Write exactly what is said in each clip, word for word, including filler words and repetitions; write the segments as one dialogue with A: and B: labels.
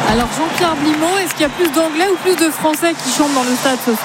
A: Alors Jean-Pierre Blimont, est-ce qu'il y a plus d'Anglais ou plus de Français qui chantent dans le stade ce soir ?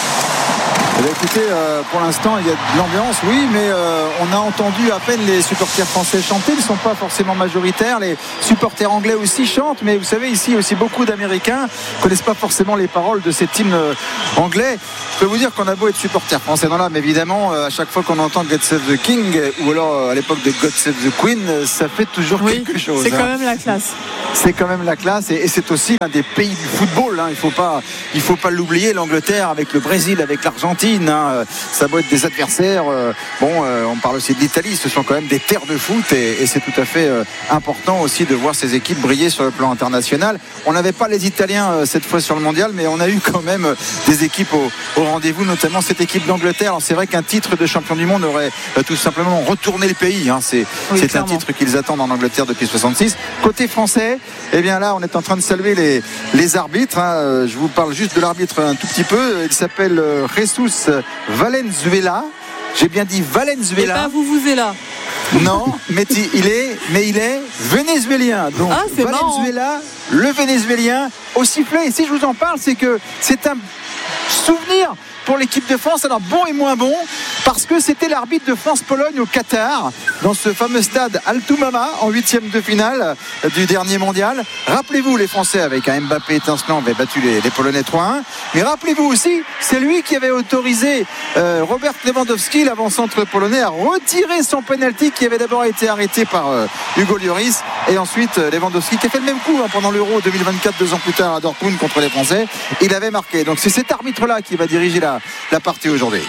B: Eh bien, écoutez, euh, pour l'instant, il y a de l'ambiance, oui, mais euh, on a entendu à peine les supporters français chanter. Ils ne sont pas forcément majoritaires. Les supporters anglais aussi chantent, mais vous savez, ici aussi beaucoup d'Américains ne connaissent pas forcément les paroles de cet hymne anglais. Je peux vous dire qu'on a beau être supporters français dans l'âme, évidemment, euh, à chaque fois qu'on entend God Save the King, ou alors euh, à l'époque de God Save the Queen, euh, ça fait toujours
A: oui,
B: quelque chose.
A: C'est
B: hein.
A: quand même la classe.
B: C'est quand même la classe, et, et c'est aussi l'un des pays du football. Hein. Il ne faut pas, il faut pas l'oublier, l'Angleterre avec le Brésil, avec l'Argentine. Hein. Ça doit être des adversaires. Euh, bon, euh, on parle aussi de l'Italie. Ce sont quand même des terres de foot, et, et c'est tout à fait euh, important aussi de voir ces équipes briller sur le plan international. On n'avait pas les Italiens euh, cette fois sur le mondial, mais on a eu quand même euh, des équipes au, au rendez-vous, notamment cette équipe d'Angleterre. Alors c'est vrai qu'un titre de champion du monde aurait euh, tout simplement retourné le pays. Hein. C'est,
A: oui,
B: c'est un titre qu'ils attendent en Angleterre depuis soixante-six. Côté français, eh bien là, on est en train de saluer les, les arbitres. Hein. Je vous parle juste de l'arbitre un tout petit peu. Il s'appelle euh, Jesus Valenzuela. J'ai bien dit Valenzuela.
A: Et pas vous vous êtes là.
B: Non, mais il est, mais il est vénézuélien. Donc
A: ah, c'est
B: Valenzuela, marrant. Le vénézuélien au sifflet. Et si je vous en parle, c'est que c'est un souvenir pour l'équipe de France, alors bon et moins bon, parce que c'était l'arbitre de France-Pologne au Qatar, dans ce fameux stade Altoumama, en huitième de finale du dernier mondial. Rappelez-vous, les Français, avec un Mbappé étincelant, avaient battu les, les Polonais trois un, mais rappelez-vous aussi, c'est lui qui avait autorisé euh, Robert Lewandowski, l'avant-centre polonais, à retirer son penalty qui avait d'abord été arrêté par euh, Hugo Lloris, et ensuite euh, Lewandowski qui a fait le même coup hein, pendant l'Euro deux mille vingt-quatre, deux ans plus tard à Dortmund contre les Français. Il avait marqué. Donc c'est cet arbitre-là qui va diriger la la partie aujourd'hui.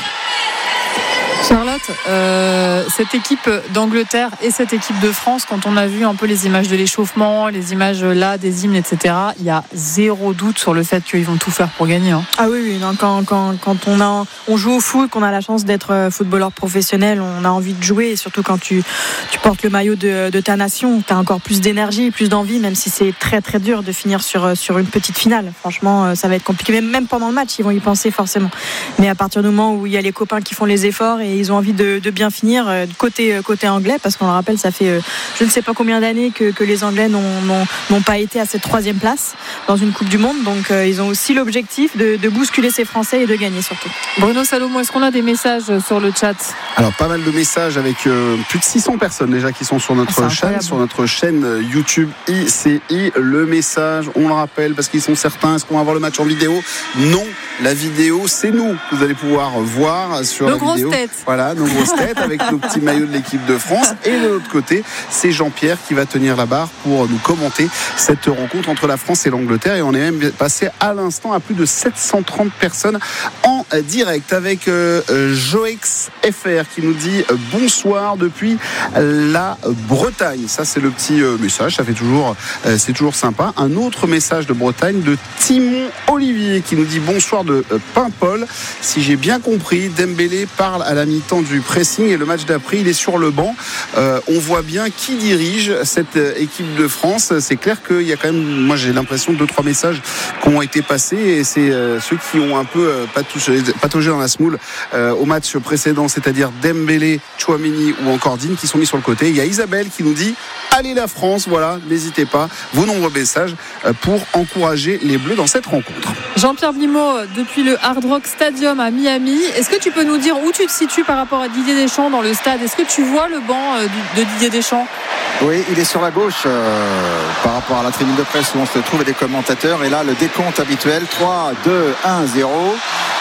A: Charlotte, euh, cette équipe d'Angleterre et cette équipe de France, quand on a vu un peu les images de l'échauffement, les images là des hymnes, et cetera, il y a zéro doute sur le fait qu'ils vont tout faire pour gagner. Hein.
C: Ah oui, oui, non, quand, quand, quand on, a, on joue au foot, qu'on a la chance d'être footballeur professionnel, on a envie de jouer, et surtout quand tu, tu portes le maillot de, de ta nation, tu as encore plus d'énergie, plus d'envie, même si c'est très très dur de finir sur, sur une petite finale. Franchement, ça va être compliqué. Même, même pendant le match, ils vont y penser forcément. Mais à partir du moment où il y a les copains qui font les efforts et ils ont envie de, de bien finir côté, côté anglais, parce qu'on le rappelle, ça fait je ne sais pas combien d'années que, que les Anglais n'ont, n'ont, n'ont pas été à cette troisième place dans une Coupe du Monde, donc euh, ils ont aussi l'objectif de, de bousculer ces Français et de gagner surtout.
A: Bruno Salomon, est-ce qu'on a des messages sur le chat ?
D: Alors pas mal de messages avec euh, plus de six cents personnes déjà qui sont sur notre
A: ah,
D: chaîne, sur notre chaîne YouTube I C I. Le message, on le rappelle parce qu'ils sont certains, est-ce qu'on va voir le match en vidéo ? Non, la vidéo c'est nous que vous allez pouvoir voir sur
A: nos
D: la
A: grosses
D: vidéo.
A: Têtes.
D: Voilà, nos grosses têtes avec nos petits maillots de l'équipe de France. Et de l'autre côté, c'est Jean-Pierre qui va tenir la barre pour nous commenter cette rencontre entre la France et l'Angleterre. Et on est même passé à l'instant à plus de sept cent trente personnes en direct avec euh, Joex F R qui nous dit euh, bonsoir depuis la Bretagne. Ça, c'est le petit euh, message. Ça fait toujours, euh, c'est toujours sympa. Un autre message de Bretagne de Timon Olivier qui nous dit bonsoir de euh, Paimpol. Si j'ai bien compris, Dembélé parle à la mi-temps du pressing et le match d'après, il est sur le banc. Euh, on voit bien qui dirige cette euh, équipe de France. C'est clair qu'il y a quand même, moi j'ai l'impression, deux trois messages qui ont été passés et c'est euh, ceux qui ont un peu euh, patouché, pataugé dans la semoule euh, au match précédent, c'est-à-dire Dembélé, Tchouaméni ou encore Digne qui sont mis sur le côté. Il y a Isabelle qui nous dit allez la France, voilà, n'hésitez pas, vos nombreux messages euh, pour encourager les Bleus dans cette rencontre.
A: Jean-Pierre Blimaud, depuis le Hard Rock Stadium à Miami, est-ce que tu peux nous dire où tu te situes par rapport à Didier Deschamps dans le stade ? Est-ce que tu vois le banc de Didier Deschamps ?
B: Oui, il est sur la gauche euh, par rapport à la tribune de presse où on se trouve et des commentateurs. Et là, le décompte habituel, trois, deux, un, zéro.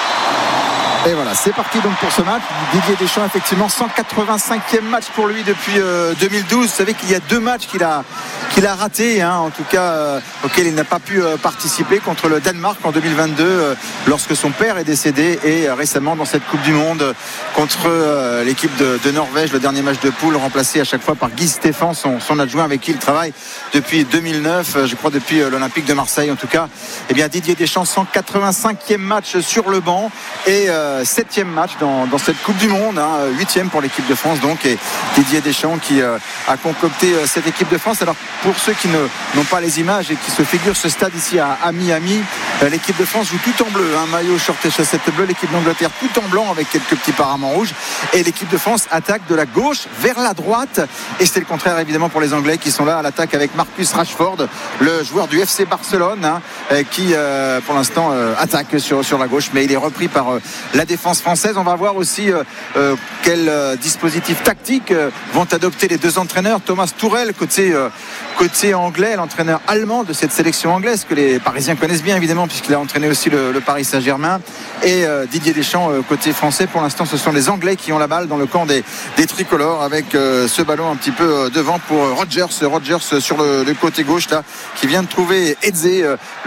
B: Et voilà, c'est parti donc pour ce match. Didier Deschamps, effectivement, cent quatre-vingt-cinquième match pour lui depuis euh, deux mille douze. Vous savez qu'il y a deux matchs qu'il a, qu'il a ratés, hein, en tout cas, euh, auxquels il n'a pas pu euh, participer, contre le Danemark en deux mille vingt-deux, euh, lorsque son père est décédé, et euh, récemment dans cette Coupe du Monde euh, contre euh, l'équipe de, de Norvège, le dernier match de poule, remplacé à chaque fois par Guy Stéphane, son, son adjoint avec qui il travaille depuis deux mille neuf, euh, je crois depuis euh, l'Olympique de Marseille en tout cas. Eh bien, Didier Deschamps, cent quatre-vingt-cinquième match sur le banc et euh, septième match dans, dans cette Coupe du Monde, hein, huitième pour l'équipe de France donc, et Didier Deschamps qui euh, a concocté euh, cette équipe de France. Alors pour ceux qui ne, n'ont pas les images et qui se figurent ce stade ici à, à Miami, L'équipe de France joue tout en bleu, un hein, maillot, short et chaussette bleu. L'équipe d'Angleterre tout en blanc avec quelques petits paraments rouges. Et l'équipe de France attaque de la gauche vers la droite. Et c'est le contraire évidemment pour les Anglais qui sont là à l'attaque avec Marcus Rashford, le joueur du F C Barcelone, hein, qui euh, pour l'instant euh, attaque sur, sur la gauche, mais il est repris par euh, la défense française. On va voir aussi euh, euh, quel euh, dispositif tactique euh, vont adopter les deux entraîneurs. Thomas Tuchel côté, euh, côté anglais, l'entraîneur allemand de cette sélection anglaise que les Parisiens connaissent bien évidemment puisqu'il a entraîné aussi le, le Paris Saint-Germain, et euh, Didier Deschamps euh, côté français. Pour l'instant ce sont les Anglais qui ont la balle dans le camp des, des tricolores avec euh, ce ballon un petit peu euh, devant pour Rodgers Rodgers sur le, le côté gauche là qui vient de trouver Eze, euh,